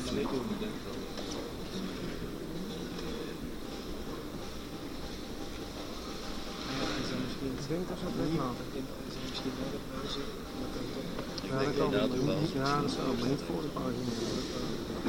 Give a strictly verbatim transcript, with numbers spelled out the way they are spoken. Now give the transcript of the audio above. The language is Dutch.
niet doen. Ik denk dat ze het weglaten. Misschien wel de pauze. Ja, dat kan. Ja, dat is wel, maar niet voor de pauze.